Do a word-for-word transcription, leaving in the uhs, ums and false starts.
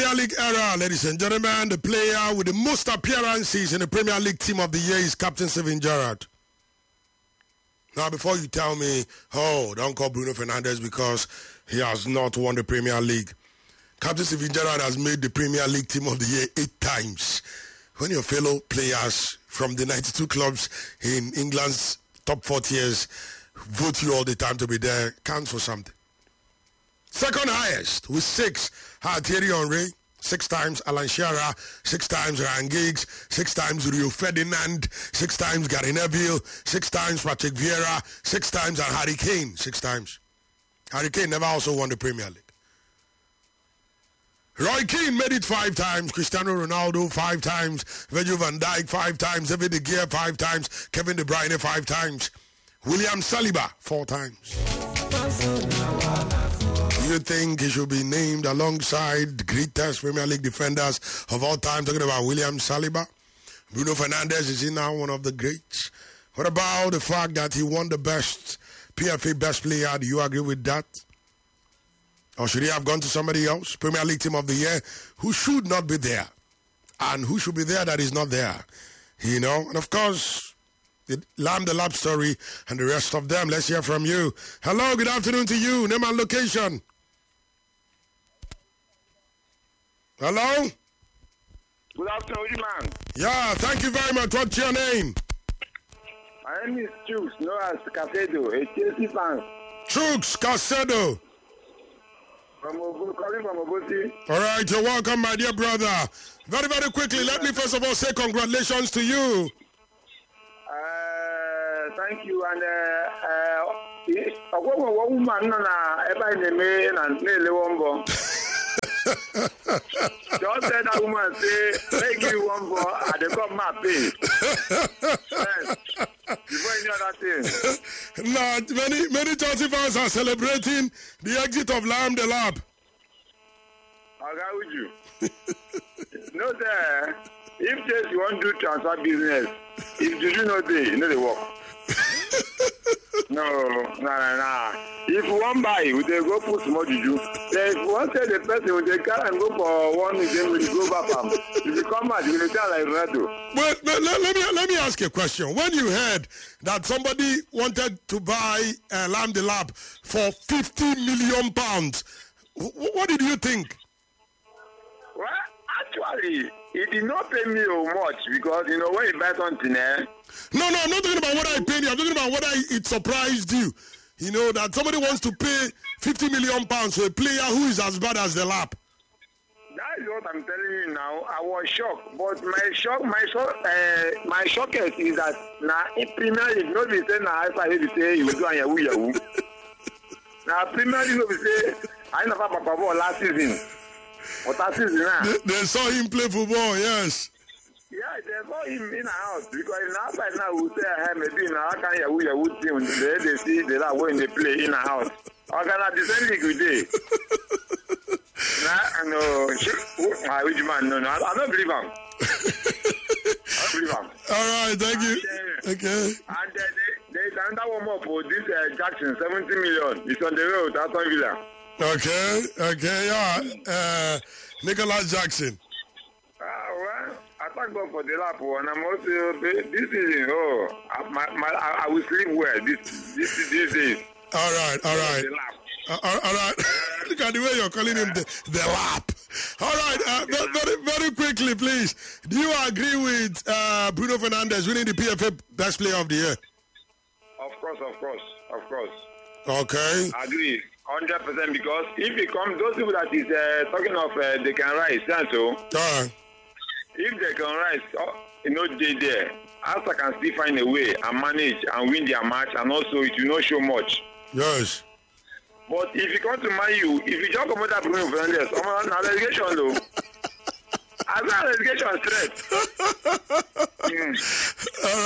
Premier League era, ladies and gentlemen, the player with the most appearances in the Premier League team of the year is Captain Steven Gerrard. Now, before you tell me, oh, don't call Bruno Fernandes because he has not won the Premier League. Captain Steven Gerrard has made the Premier League team of the year eight times. When your fellow players from the ninety-two clubs in England's top four tiers vote you all the time to be there, counts for something. Second highest with six, had Thierry Henry, six times Alan Shearer, six times Ryan Giggs, six times Rio Ferdinand, six times Gary Neville, six times Patrick Vieira, six times and Harry Kane, six times. Harry Kane never also won the Premier League. Roy Keane made it five times, Cristiano Ronaldo five times, Virgil van Dijk five times, David De Gea five times, Kevin De Bruyne five times, William Saliba four times. Do you think he should be named alongside the greatest Premier League defenders of all time? Talking about William Saliba. Bruno Fernandes, is he now one of the greats? What about the fact that he won the best P F A best player? Do you agree with that? Or should he have gone to somebody else? Premier League team of the year, who should not be there? And who should be there that is not there? You know, and of course, the Lamb the Lab story and the rest of them. Let's hear from you. Hello, good afternoon to you. Name and location. Hello? Good afternoon, man. Yeah, thank you very much. What's your name? My name is Chooks, known as Casedo, a Chelsea fan. Chooks Casedo. From Ogo, calling from Ogosi. All right, you're welcome, my dear brother. Very, very quickly, let me first of all say congratulations to you. Uh, thank you, and uh, uh, a woman, na everybody na nearly one bomb. Just said that woman say, make you one more, and they got my pay. Yes. Before any other thing. Now, many, many Chelsea fans are celebrating the exit of Lamb the Lab. I'll go with you. No, sir. If Chelsea want to do transfer business, if you do not day, you know they work. No, no, no, no. If you want buy, we they go put small juju. Then if you want tell the person, we they carry and go for one, then we go back home. If you come out, you will tell like Ronaldo. Well, let, let me let me ask you a question. When you heard that somebody wanted to buy uh, Lamb the Lab for fifty million pounds, w- what did you think? Well, actually, it did not pay me so much because you know when you buy something, eh? No, no, I'm not talking about what I paid you. I'm talking about what I, it surprised you. You know, that somebody wants to pay fifty million pounds for a player who is as bad as the Lab. That is what I'm telling you now. I was shocked. But my shock, my shock, uh, my shock is that now in Premier League, nobody say now if I hear you say you do a yahoo yahoo. Now Premier League, nobody say I never papa ball last season. What last season now? They, they saw him play football, yes. Yeah, they saw him in a house because in outside now we say hey, maybe in our kind yahoo yahoo team they they see they are when they play in a house. How can I defend league with it? Nah, no, my which man? No, no, I, I don't believe him. I don't believe him. All right, thank you. And, uh, okay. And uh, there, there is another one more for this uh, Jackson, seventy million. It's on the road, Aston Villa. Okay, okay, yeah. Uh, Nicholas Jackson. Ah, well, I thank God for the lap, and I'm also this season. Oh, I, my, my, I, I will sleep well this this these days. All right, all right. The lap. Uh, all, all right. Look at the way you're calling him the, the Lap. All right, uh, very, very quickly, please. Do you agree with uh, Bruno Fernandes winning the P F A Best Player of the Year? Of course, of course, of course. Okay. I agree, hundred percent. Because if it comes, those people that is uh, talking of uh, they can rise, so all right. If they can rise, oh, you know they there. Arsenal can still find a way and manage and win their match, and also it will not show much. Yes. But if you come to Man U, if you just come out that Bruno Fernandes, I'm on relegation though. I'm on relegation threat. mm.